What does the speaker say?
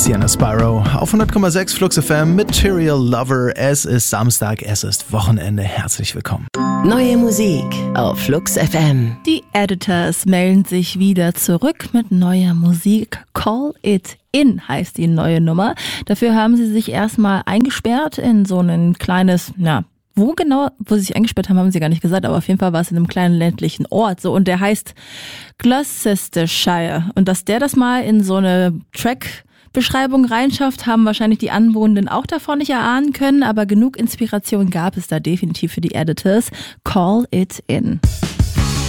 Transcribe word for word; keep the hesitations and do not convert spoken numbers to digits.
Sienna Sparrow auf hundert Komma sechs Flux F M, Material Lover. Es ist Samstag, es ist Wochenende. Herzlich willkommen. Neue Musik auf Flux F M. Die Editors melden sich wieder zurück mit neuer Musik. Call It In heißt die neue Nummer. Dafür haben sie sich erstmal eingesperrt in so ein kleines, na, wo genau, wo sie sich eingesperrt haben, haben sie gar nicht gesagt, aber auf jeden Fall war es in einem kleinen ländlichen Ort, so, und der heißt Gloucestershire. Und dass der das mal in so eine Track-Beschreibung reinschafft, haben wahrscheinlich die Anwohnenden auch davon nicht erahnen können, aber genug Inspiration gab es da definitiv für die Editors. Call It In.